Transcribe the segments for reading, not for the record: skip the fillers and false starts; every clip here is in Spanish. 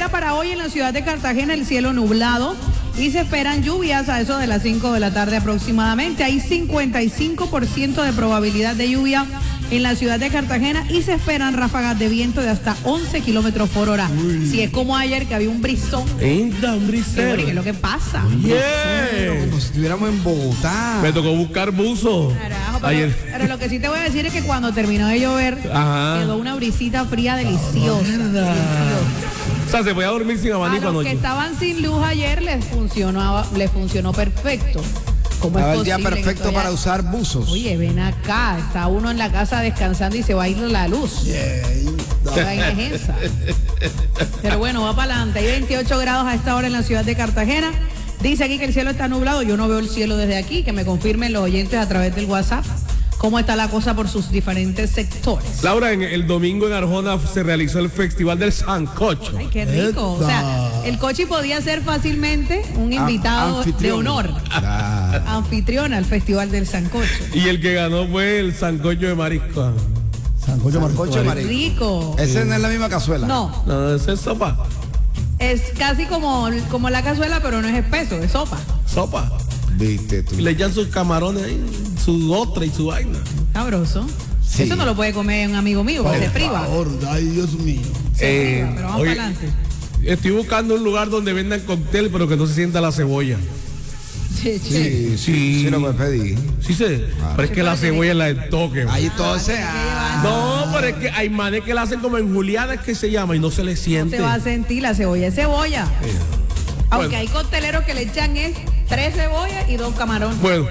espera para hoy en la ciudad de Cartagena el cielo nublado y se esperan lluvias a eso de las 5 de la tarde aproximadamente. Hay 55% de probabilidad de lluvia en la ciudad de Cartagena y se esperan ráfagas de viento de hasta 11 kilómetros por hora. Uy. Si es como ayer que había un brisón. Un brisero. ¿Qué es lo que pasa? Como si estuviéramos en Bogotá. Me tocó buscar buzo. Carajo, Ayer. pero lo que sí te voy a decir es que cuando terminó de llover, quedó una brisita fría deliciosa. O sea, se podía dormir sin A abanico los que anoche. estaban sin luz ayer les funcionó perfecto. ¿Cómo es Estaba el día posible que perfecto todavía- para usar buzos. Oye, ven acá, está uno en la casa descansando y se va a ir la luz. ¿Qué vaina es esa? Pero bueno, va para adelante. Hay 28 grados a esta hora en la ciudad de Cartagena. Dice aquí que el cielo está nublado. Yo no veo el cielo desde aquí. Que me confirmen los oyentes a través del WhatsApp cómo está la cosa por sus diferentes sectores. Laura, el domingo en Arjona se realizó el Festival del Sancocho. Ay, qué rico. O sea, el Cochi podía ser fácilmente un invitado de Anfitrión. honor. Anfitriona al Festival del Sancocho. Y el que ganó fue el sancocho de marisco. Sancocho marisco. Rico. Ese no es la misma cazuela. No, No, ese es sopa. es casi como la cazuela, pero no es espeso, es sopa. Sopa. Viste tú. Y le echan sus camarones ahí, su ostra y su vaina. Sabroso. Sí. Eso no lo puede comer un amigo mío, que se priva. Ay, Dios mío. Se priva, pero vamos oye, para adelante. estoy buscando un lugar donde vendan cóctel, pero que no se sienta la cebolla. Sí, lo puedes pedir. Sí sé, pero es que la cebolla es la del toque. Ahí todo se No, pero es que hay manes que la hacen como en juliana, que se llama, y no se le siente. Se va a sentir la cebolla, es cebolla. Aunque Bueno. hay cocteleros que le echan 3 cebollas y 2 camarones. Bueno.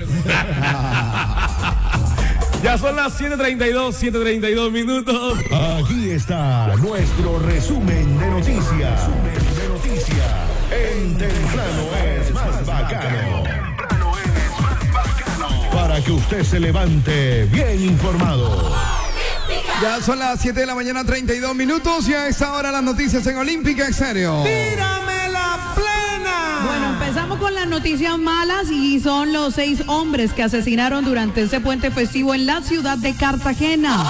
Ya son las 7:32 minutos. Aquí está nuestro resumen de noticias. En Temprano es más bacano. Para que usted se levante bien informado. Ya son las 7 de la mañana, 32 minutos. Y a esta hora las noticias en Olímpica Exterior. ¡Tírame la plena! Bueno, empezamos con las noticias malas y son los 6 hombres que asesinaron durante ese puente festivo en la ciudad de Cartagena.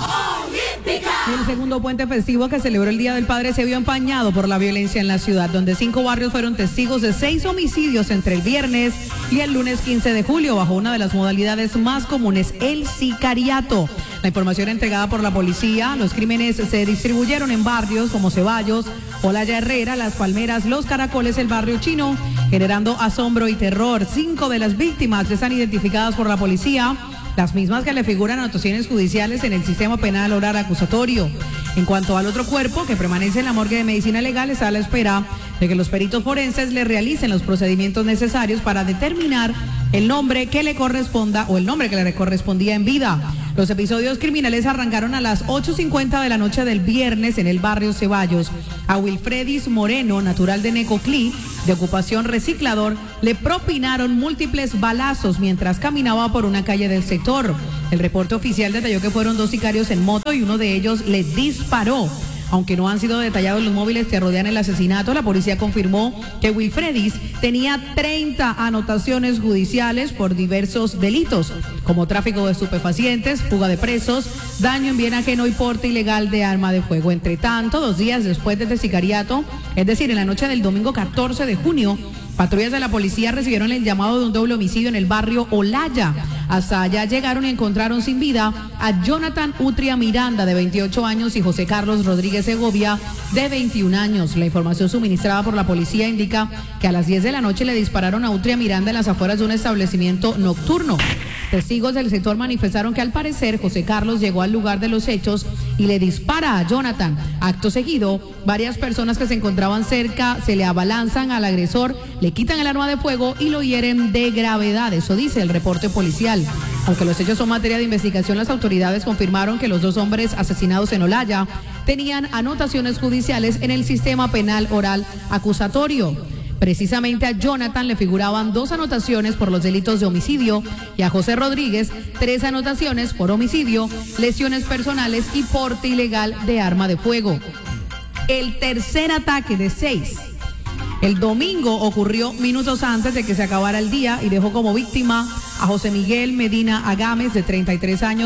El segundo puente festivo que celebró el Día del Padre se vio empañado por la violencia en la ciudad, donde 5 barrios fueron testigos de 6 homicidios entre el viernes y el lunes 15 de julio, bajo una de las modalidades más comunes, el sicariato. La información entregada por la policía, los crímenes se distribuyeron en barrios como Ceballos, Olaya Herrera, Las Palmeras, Los Caracoles, el barrio chino, generando asombro y terror. 5 de las víctimas están identificadas por la policía, las mismas que le figuran anotaciones judiciales en el sistema penal oral acusatorio. En cuanto al otro cuerpo, que permanece en la morgue de medicina legal, está a la espera de que los peritos forenses le realicen los procedimientos necesarios para determinar el nombre que le corresponda o el nombre que le correspondía en vida. Los episodios criminales arrancaron a las 8:50 de la noche del viernes en el barrio Ceballos. A Wilfredis Moreno, natural de Necoclí, de ocupación reciclador, le propinaron múltiples balazos mientras caminaba por una calle del sector. El reporte oficial detalló que fueron 2 sicarios en moto y uno de ellos le disparó. Aunque no han sido detallados los móviles que rodean el asesinato, la policía confirmó que Wilfredis tenía 30 anotaciones judiciales por diversos delitos, como tráfico de estupefacientes, fuga de presos, daño en bien ajeno y porte ilegal de arma de fuego. Entre tanto, 2 días después de este sicariato, es decir, en la noche del domingo 14 de junio, patrullas de la policía recibieron el llamado de un doble homicidio en el barrio Olaya. Hasta allá llegaron y encontraron sin vida a Jonathan Utria Miranda, de 28 años, y José Carlos Rodríguez Segovia, de 21 años. La información suministrada por la policía indica que a las 10 de la noche le dispararon a Utria Miranda en las afueras de un establecimiento nocturno. Testigos del sector manifestaron que al parecer José Carlos llegó al lugar de los hechos y le dispara a Jonathan. Acto seguido, varias personas que se encontraban cerca se le abalanzan al agresor, le quitan el arma de fuego y lo hieren de gravedad. Eso dice el reporte policial. Aunque los hechos son materia de investigación, las autoridades confirmaron que los 2 hombres asesinados en Olaya tenían anotaciones judiciales en el sistema penal oral acusatorio. Precisamente a Jonathan le figuraban 2 anotaciones por los delitos de homicidio y a José Rodríguez 3 anotaciones por homicidio, lesiones personales y porte ilegal de arma de fuego. El tercer ataque de 6 el domingo ocurrió minutos antes de que se acabara el día y dejó como víctima a José Miguel Medina Agames, de 33 años,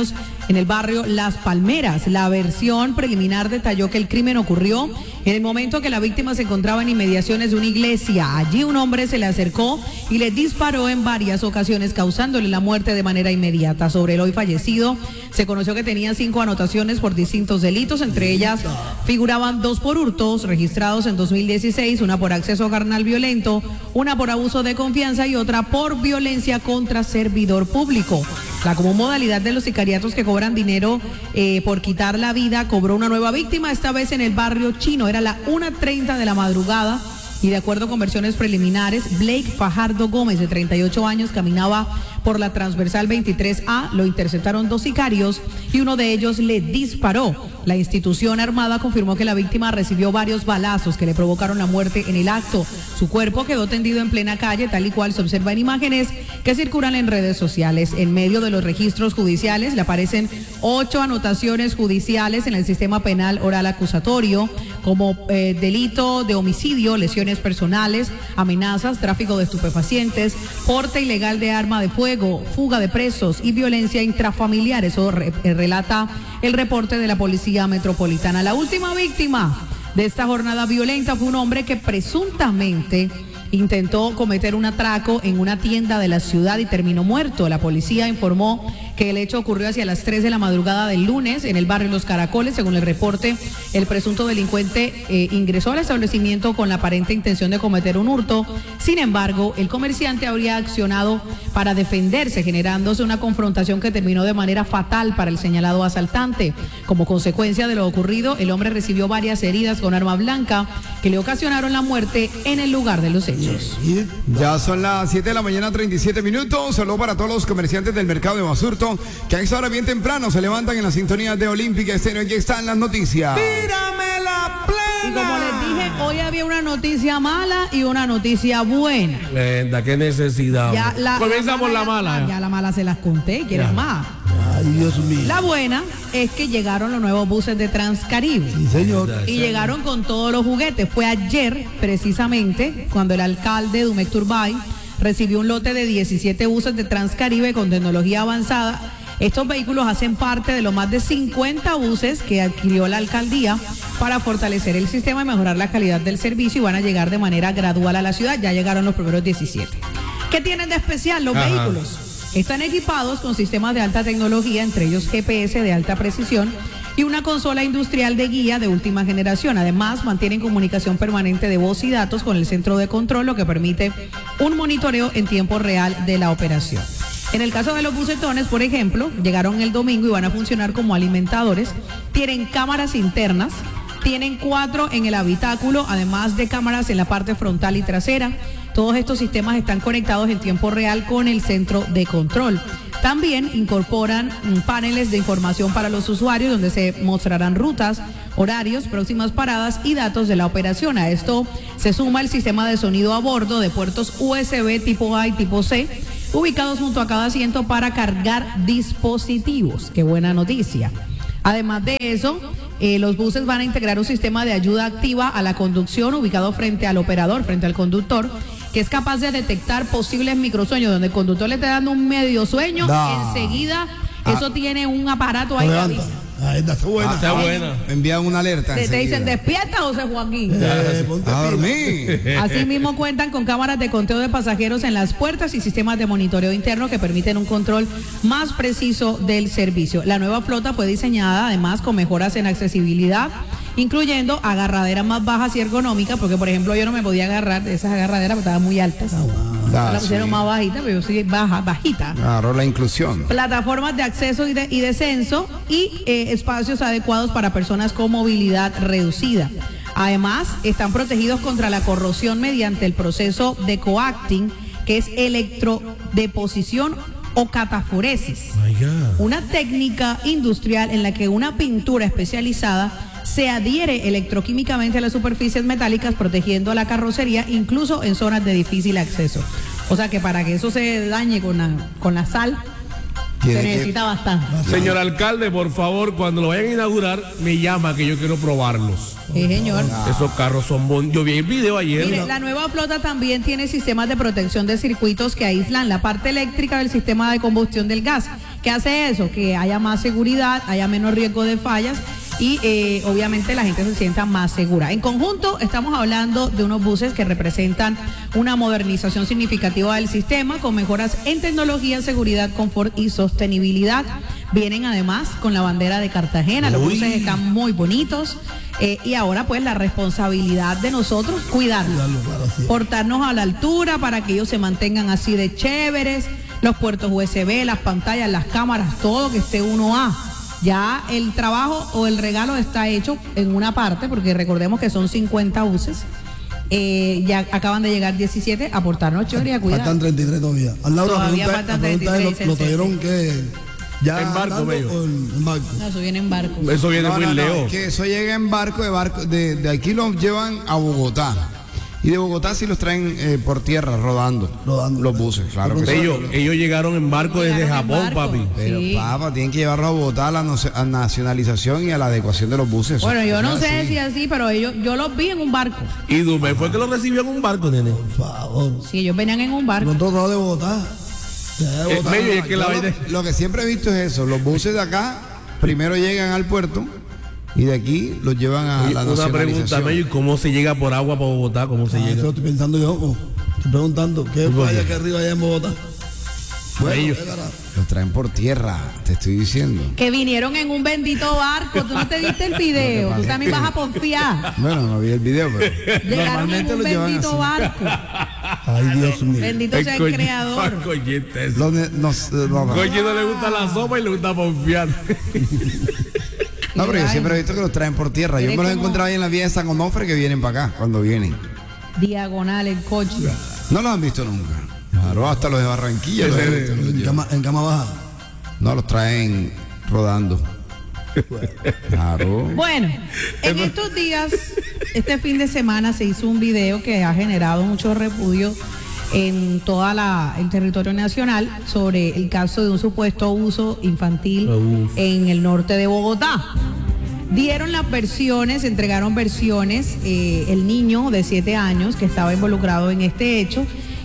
en el barrio Las Palmeras. La versión preliminar detalló que el crimen ocurrió en el momento que la víctima se encontraba en inmediaciones de una iglesia. Allí un hombre se le acercó y le disparó en varias ocasiones, causándole la muerte de manera inmediata. Sobre el hoy fallecido, se conoció que tenía 5 anotaciones por distintos delitos, entre ellas figuraban 2 por hurtos registrados en 2016, una por acceso carnal violento, una por abuso de confianza y otra por violencia contra servidor público. La común modalidad de los sicariatos que cobran dinero por quitar la vida cobró una nueva víctima, esta vez en el barrio Chino. Era la 1:30 de la madrugada y de acuerdo con versiones preliminares, Blake Fajardo Gómez, de 38 años, caminaba por la transversal 23A, lo interceptaron 2 sicarios y uno de ellos le disparó. La institución armada confirmó que la víctima recibió varios balazos que le provocaron la muerte en el acto. Su cuerpo quedó tendido en plena calle, tal y cual se observa en imágenes que circulan en redes sociales. En medio de los registros judiciales le aparecen 8 anotaciones judiciales en el sistema penal oral acusatorio, como delito de homicidio, lesiones personales, amenazas, tráfico de estupefacientes, porte ilegal de arma de fuego, fuga de presos y violencia intrafamiliar. Eso relata el reporte de la Policía Metropolitana. La última víctima de esta jornada violenta fue un hombre que presuntamente intentó cometer un atraco en una tienda de la ciudad y terminó muerto. La policía informó que el hecho ocurrió hacia las 3 de la madrugada del lunes en el barrio Los Caracoles. Según el reporte, el presunto delincuente ingresó al establecimiento con la aparente intención de cometer un hurto. Sin embargo, el comerciante habría accionado para defenderse, generándose una confrontación que terminó de manera fatal para el señalado asaltante. Como consecuencia de lo ocurrido, el hombre recibió varias heridas con arma blanca que le ocasionaron la muerte en el lugar de los hechos. Ya son las 7 de la mañana, 37 minutos. Saludos para todos los comerciantes del mercado de Basurto, que a esta hora bien temprano se levantan en la sintonía de Olímpica Estéreo. Aquí están las noticias. ¡Tírame la plena! Y como les dije, hoy había una noticia mala y una noticia buena. Lenda, qué necesidad. Comienza por la mala. Ya la mala se las conté, ¿quieres más? Ay, Dios mío. La buena es que llegaron los nuevos buses de Transcaribe. Sí, señor. Y llegaron con todos los juguetes. Fue ayer, precisamente, cuando el alcalde Dumec Turbay recibió un lote de 17 buses de Transcaribe con tecnología avanzada. Estos vehículos hacen parte de los más de 50 buses que adquirió la alcaldía para fortalecer el sistema y mejorar la calidad del servicio, y van a llegar de manera gradual a la ciudad. Ya llegaron los primeros 17. ¿Qué tienen de especial los vehículos? Están equipados con sistemas de alta tecnología, entre ellos GPS de alta precisión y una consola industrial de guía de última generación. Además, mantienen comunicación permanente de voz y datos con el centro de control, lo que permite un monitoreo en tiempo real de la operación. En el caso de los bucetones, por ejemplo, llegaron el domingo y van a funcionar como alimentadores. Tienen cámaras internas, tienen 4 en el habitáculo, además de cámaras en la parte frontal y trasera. Todos estos sistemas están conectados en tiempo real con el centro de control. También incorporan paneles de información para los usuarios, donde se mostrarán rutas, horarios, próximas paradas y datos de la operación. A esto se suma el sistema de sonido a bordo de puertos USB tipo A y tipo C, ubicados junto a cada asiento para cargar dispositivos. ¡Qué buena noticia! Además de eso, los buses van a integrar un sistema de ayuda activa a la conducción ubicado frente al operador, frente al conductor, que es capaz de detectar posibles microsueños. Donde el conductor le está dando un medio sueño, enseguida eso tiene un aparato ahí que avisa. Está buena. Está buena. Envían una alerta. Te dicen, despierta, José Joaquín. A dormir. Asimismo, cuentan con cámaras de conteo de pasajeros en las puertas y sistemas de monitoreo interno que permiten un control más preciso del servicio. La nueva flota fue diseñada además con mejoras en accesibilidad, incluyendo agarraderas más bajas y ergonómicas, porque por ejemplo yo no me podía agarrar de esas agarraderas porque estaban muy altas. La pusieron más bajita, pero yo soy bajita. Claro, la inclusión. Plataformas de acceso y descenso y espacios adecuados para personas con movilidad reducida. Además, están protegidos contra la corrosión mediante el proceso de coacting, que es electrodeposición o cataforesis. Una técnica industrial en la que una pintura especializada se adhiere electroquímicamente a las superficies metálicas, protegiendo a la carrocería incluso en zonas de difícil acceso. O sea que para que eso se dañe con la sal, Se necesita bastante. Señor alcalde, por favor, cuando lo vayan a inaugurar, me llama que yo quiero probarlos. Sí, señor. Esos carros son bonitos. Yo vi el video ayer. Mire, la nueva flota también tiene sistemas de protección de circuitos que aíslan la parte eléctrica del sistema de combustión del gas. ¿Qué hace eso? Que haya más seguridad, haya menos riesgo de fallas y obviamente la gente se sienta más segura. En conjunto estamos hablando de unos buses que representan una modernización significativa del sistema con mejoras en tecnología, seguridad, confort y sostenibilidad. Vienen además con la bandera de Cartagena, los buses están muy bonitos y ahora pues la responsabilidad de nosotros cuidarlos, Claro, sí. portarnos a la altura para que ellos se mantengan así de chéveres, los puertos USB, las pantallas, las cámaras, todo que esté 1A. Ya el trabajo o el regalo está hecho en una parte, porque recordemos que son 50 buses. Ya acaban de llegar 17 a portarnos chévere y a cuidar. Faltan 33 todavía. Al lado Todavía la faltan pregunta es, 33, ¿lo trajeron que ya En barco, andando bello. o en barco? No, eso viene en barco. Eso viene muy lejos. que eso llega en barco, de aquí los llevan a Bogotá. Y de Bogotá sí los traen por tierra, rodando los buses, claro que sí. Ellos llegaron en barco desde Llegaron en Japón, barco. papi. Pero Sí. papá, tienen que llevarlos a Bogotá a la nacionalización y a la adecuación de los buses. Bueno, yo no sé Sí. si así, pero yo los vi en un barco. Y Dumé fue que lo recibió en un barco, nene. Por favor. Sí, ellos venían en un barco. Nosotros no de Bogotá. Ya de Bogotá. Bello, y es que la Yo vaina- lo que siempre he visto es eso, los buses de acá primero llegan al puerto y de aquí los llevan a Oye, la una pregunta, nacionalización. Mello, ¿y cómo se llega por agua para Bogotá? ¿Cómo se Eso llega? estoy pensando yo. Estoy preguntando, ¿qué ¿Por playa qué? aquí arriba allá en Bogotá? Bueno, Bello. qué carajo. Los traen por tierra, te estoy diciendo. Que vinieron en un bendito barco. Tú no te viste el video. Tú también vas a confiar. Bueno, no vi el video, pero Llegaron en normalmente un los llevan bendito así. barco. Ay, Dios mío. Bendito sea el creador. Coñete eso. No, Coño, no le gusta la sopa y le gusta confiar. no, pero yo siempre he visto que los traen por tierra. Yo Eres me los he como- encontrado ahí en la vía de San Onofre que vienen para acá, cuando vienen. Diagonal el coche. No los han visto nunca. Claro, hasta los de Barranquilla. los he visto, los llevan. En cama baja. No, los traen rodando. Claro. Bueno, en estos días, este fin de semana se hizo un video que ha generado mucho repudio en todo el territorio nacional sobre el caso de un supuesto abuso infantil en el norte de Bogotá. Dieron las versiones, entregaron versiones, el niño de 7 años que estaba involucrado en este hecho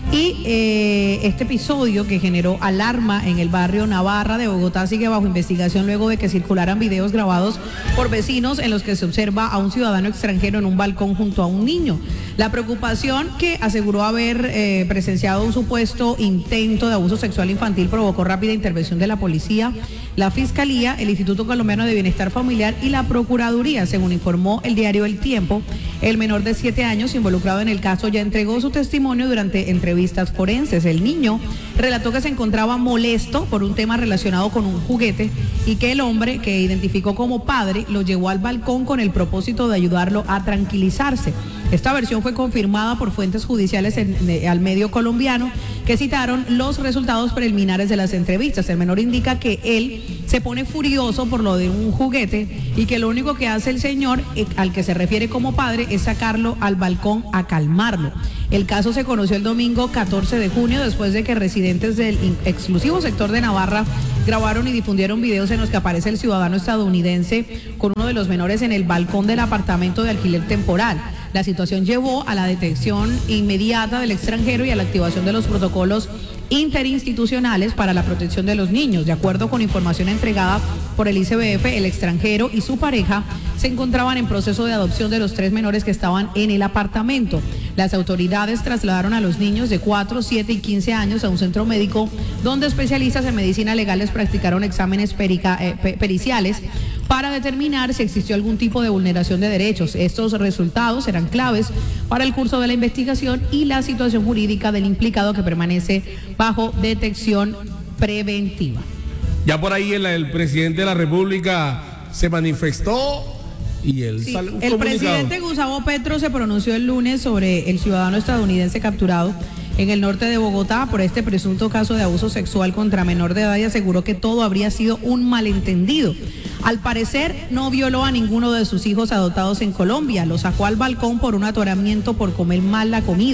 y este episodio que generó alarma en el barrio Navarra de Bogotá sigue bajo investigación luego de que circularan videos grabados por vecinos en los que se observa a un ciudadano extranjero en un balcón junto a un niño. La preocupación que aseguró haber presenciado un supuesto intento de abuso sexual infantil provocó rápida intervención de la policía, la Fiscalía, el Instituto Colombiano de Bienestar Familiar y la Procuraduría. Según informó el diario El Tiempo, el menor de 7 años involucrado en el caso ya entregó su testimonio durante entrevistas forenses. El niño relató que se encontraba molesto por un tema relacionado con un juguete y que el hombre, que identificó como padre, lo llevó al balcón con el propósito de ayudarlo a tranquilizarse. Esta versión fue confirmada por fuentes judiciales al medio colombiano que citaron los resultados preliminares de las entrevistas. El menor indica que él se pone furioso por lo de un juguete y que lo único que hace el señor, al que se refiere como padre, es sacarlo al balcón a calmarlo. El caso se conoció el domingo 14 de junio después de que residentes del exclusivo sector de Navarra grabaron y difundieron videos en los que aparece el ciudadano estadounidense con uno de los menores en el balcón del apartamento de alquiler temporal. La situación llevó a la detección inmediata del extranjero y a la activación de los protocolos interinstitucionales para la protección de los niños. De acuerdo con información entregada por el ICBF, el extranjero y su pareja se encontraban en proceso de adopción de los 3 menores que estaban en el apartamento. Las autoridades trasladaron a los niños de 4, 7 y 15 años a un centro médico donde especialistas en medicina legal les practicaron exámenes periciales para determinar si existió algún tipo de vulneración de derechos. Estos resultados serán claves para el curso de la investigación y la situación jurídica del implicado, que permanece bajo detección preventiva. Ya por ahí el presidente de la República se manifestó y él Sí, sale un el comunicado. presidente Gustavo Petro se pronunció el lunes sobre el ciudadano estadounidense capturado en el norte de Bogotá por este presunto caso de abuso sexual contra menor de edad y aseguró que todo habría sido un malentendido. Al parecer no violó a ninguno de sus hijos adoptados en Colombia, lo sacó al balcón por un atoramiento por comer mal la comida.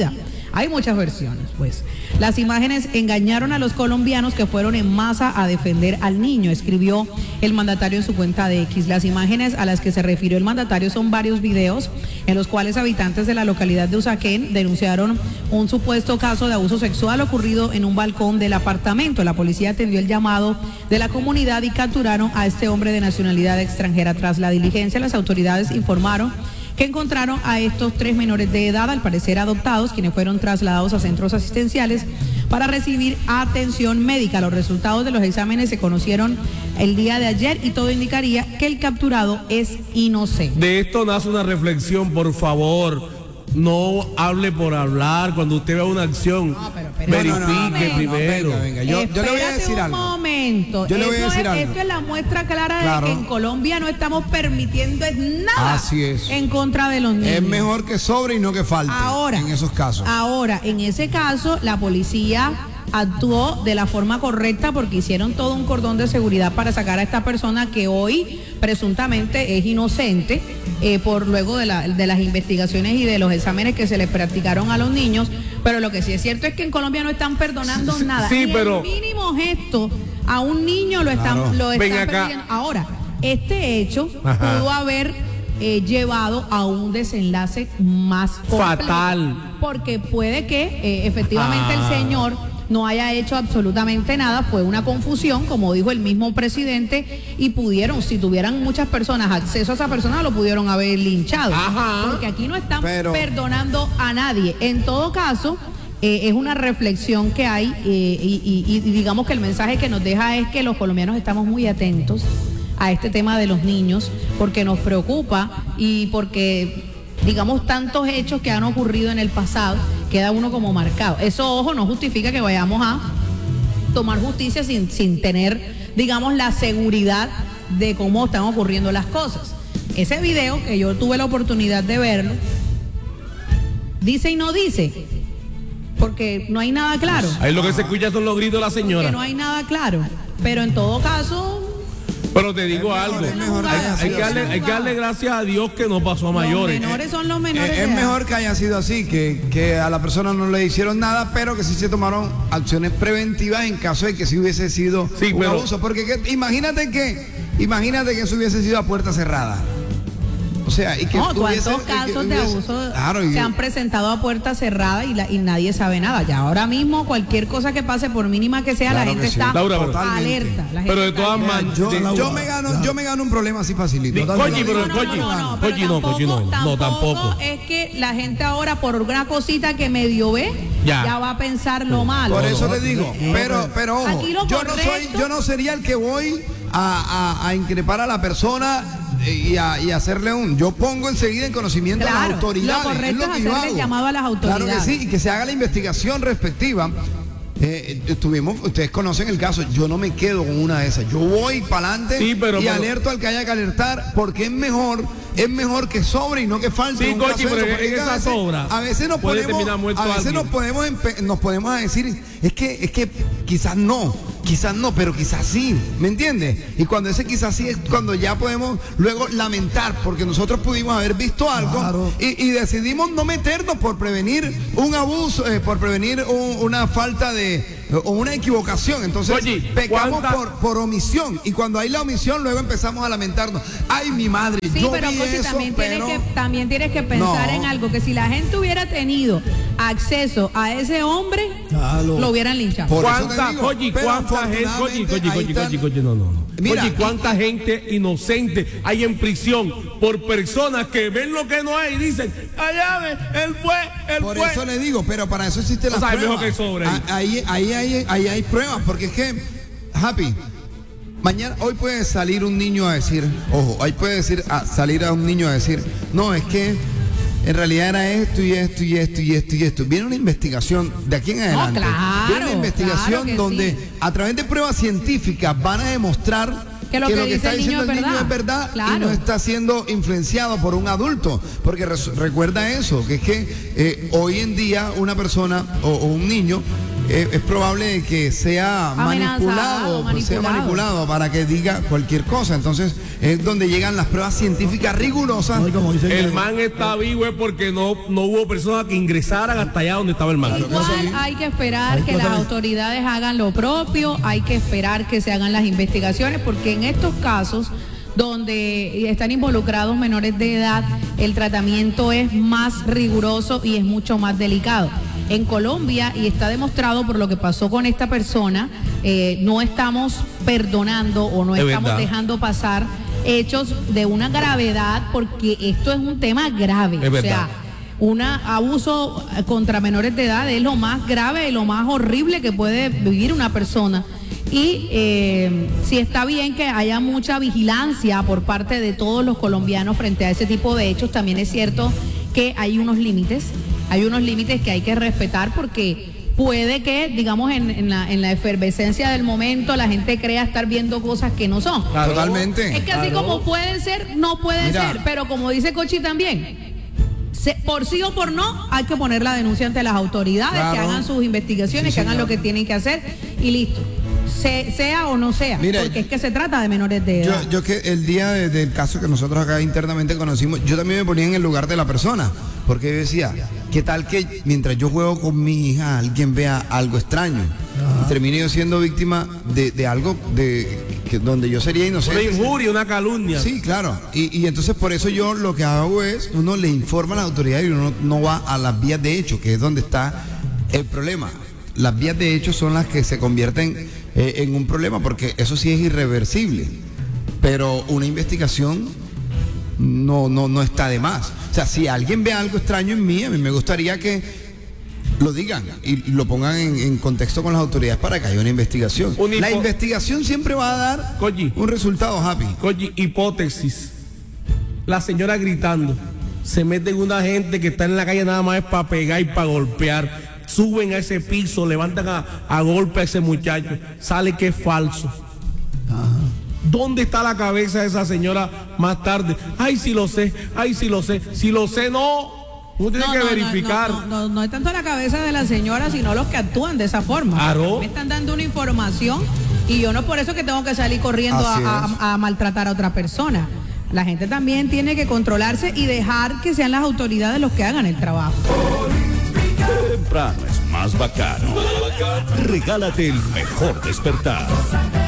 Hay muchas versiones, pues. Las imágenes engañaron a los colombianos que fueron en masa a defender al niño, escribió el mandatario en su cuenta de X. Las imágenes a las que se refirió el mandatario son varios videos en los cuales habitantes de la localidad de Usaquén denunciaron un supuesto caso de abuso sexual ocurrido en un balcón del apartamento. La policía atendió el llamado de la comunidad y capturaron a este hombre de nacionalidad extranjera. Tras la diligencia, las autoridades informaron que encontraron a estos 3 menores de edad, al parecer adoptados, quienes fueron trasladados a centros asistenciales para recibir atención médica. Los resultados de los exámenes se conocieron el día de ayer y todo indicaría que el capturado es inocente. De esto nace una reflexión, por favor. No hable por hablar. Cuando usted vea una acción, verifique primero. Venga. Yo le voy a decir algo. Un momento. Yo le voy a decir algo. Esto es la muestra clara de que en Colombia no estamos permitiendo nada. Así es. En contra de los niños. Es mejor que sobre y no que falte. Ahora, en esos casos. Ahora, en ese caso, la policía actuó de la forma correcta porque hicieron todo un cordón de seguridad para sacar a esta persona que hoy presuntamente es inocente por luego de las investigaciones y de los exámenes que se le practicaron a los niños. Pero lo que sí es cierto es que en Colombia no están perdonando nada. Sí, y pero el mínimo gesto a un niño lo están perdiendo. Ahora, este hecho pudo haber llevado a un desenlace más fatal. Porque puede que efectivamente el señor no haya hecho absolutamente nada, fue una confusión, como dijo el mismo presidente, y pudieron, si tuvieran muchas personas acceso a esa persona, lo pudieron haber linchado. Porque aquí no están perdonando a nadie. En todo caso, es una reflexión que hay y digamos que el mensaje que nos deja es que los colombianos estamos muy atentos a este tema de los niños, porque nos preocupa y porque, digamos, tantos hechos que han ocurrido en el pasado, queda uno como marcado. Eso, ojo, no justifica que vayamos a tomar justicia sin tener, digamos, la seguridad de cómo están ocurriendo las cosas. Ese video, que yo tuve la oportunidad de verlo, dice y no dice, porque no hay nada claro. Ahí lo que se escucha son los gritos de la señora. Porque no hay nada claro, pero en todo caso... Pero te digo algo, hay que darle gracias a Dios que no pasó a mayores. Los menores son los menores. Es mejor que haya sido así, que a la persona no le hicieron nada, pero que sí se tomaron acciones preventivas en caso de que sí hubiese sido un abuso. Porque imagínate que eso hubiese sido a puerta cerrada. O sea, y que ¿cuántos casos de abuso se han presentado a puerta cerrada y nadie sabe nada? Ya ahora mismo cualquier cosa que pase, por mínima que sea, la gente está alerta. Pero de todas maneras, yo me gano un problema así facilito. No, tampoco. Es que la gente ahora, por una cosita que medio ve, ya va a pensar lo malo. Por eso te digo, pero ojo, yo no sería el que voy a increpar a la persona y hacerle yo pongo enseguida en conocimiento a las autoridades. Lo correcto es hacerle llamado a las autoridades. Claro que sí, y que se haga la investigación respectiva. Ustedes conocen el caso, yo no me quedo con una de esas, yo voy para adelante y alerto al que haya que alertar, porque es mejor que sobre y no que falte. Sí, Cochi, pero en esa sobra a veces nos podemos decir, es que quizás no, pero quizás sí, ¿me entiendes? Y cuando ese quizás sí es cuando ya podemos luego lamentar, porque nosotros pudimos haber visto algo y decidimos no meternos por prevenir un abuso, por prevenir una falta o una equivocación. Entonces, pecamos por omisión, y cuando hay la omisión luego empezamos a lamentarnos. Ay, mi madre, sí, yo pero vi Cochi, eso, también tienes que pensar en algo, que si la gente hubiera tenido acceso a ese hombre, lo hubieran linchado. ¿Cuánta gente inocente hay en prisión por personas que ven lo que no hay y dicen, allá ve, él fue? Por eso le digo, pero para eso existe la prueba. Mejor que sobre. Ahí hay pruebas, porque es que, Happy, hoy puede salir un niño a decir, salir a un niño a decir, no, es que en realidad era esto y esto y esto y esto y esto. Viene una investigación de aquí en adelante. Viene una investigación donde a través de pruebas científicas van a demostrar que lo que está diciendo el niño es verdad y no está siendo influenciado por un adulto. Porque recuerda eso, que es que hoy en día una persona o un niño es probable que sea Amenazado, manipulado para que diga cualquier cosa. Entonces es donde llegan las pruebas científicas rigurosas. No, y como dicen, El man está vivo es porque no hubo personas que ingresaran hasta allá donde estaba el man. Igual hay que esperar Hay que las cosas- autoridades hagan lo propio, hay que esperar que se hagan las investigaciones, porque en estos casos donde están involucrados menores de edad, el tratamiento es más riguroso y es mucho más delicado. En Colombia, y está demostrado por lo que pasó con esta persona, no estamos perdonando o no Es estamos verdad. dejando pasar hechos de una gravedad, porque esto es un tema grave. Es verdad. Un abuso contra menores de edad es lo más grave y lo más horrible que puede vivir una persona. Y sí está bien que haya mucha vigilancia por parte de todos los colombianos frente a ese tipo de hechos. También es cierto que hay unos límites que hay que respetar, porque puede que, digamos, en la efervescencia del momento, la gente crea estar viendo cosas que no son. Claro. Totalmente. Es que así como pueden ser, no pueden Mira. ser, pero como dice Cochi también, por sí o por no, hay que poner la denuncia ante las autoridades, Claro. que hagan sus investigaciones, Sí, que hagan señor. lo que tienen que hacer y listo. Sea o no sea, Mira, porque es que se trata de menores de edad. Yo que el día del caso que nosotros acá internamente conocimos, yo también me ponía en el lugar de la persona, porque yo decía, ¿qué tal que mientras yo juego con mi hija alguien vea algo extraño? Y termine yo siendo víctima de algo donde yo sería Una inocente. injuria, una calumnia. Sí, claro. Y entonces por eso yo lo que hago es, uno le informa a la autoridad y uno no va a las vías de hecho, que es donde está el problema. Las vías de hecho son las que se convierten en un problema, porque eso sí es irreversible. Pero una investigación no está de más. O sea, si alguien ve algo extraño en mí, a mí me gustaría que lo digan y lo pongan en contexto con las autoridades para que haya una investigación. La investigación siempre va a dar Cochi. un resultado, Happy. Oye, hipótesis. La señora gritando. Se meten una gente que está en la calle nada más es para pegar y para golpear. Suben a ese piso, levantan a golpe a ese muchacho. Sale que es falso. ¿Dónde está la cabeza de esa señora más tarde? Ay, sí lo sé, ay, sí lo sé. Si lo sé, no. Uno tiene que verificar. No es tanto la cabeza de la señora, sino los que actúan de esa forma. Claro. Me están dando una información y yo no por eso que tengo que salir corriendo Así a maltratar a otra persona. La gente también tiene que controlarse y dejar que sean las autoridades los que hagan el trabajo. Temprano es más bacano. Regálate el mejor despertar.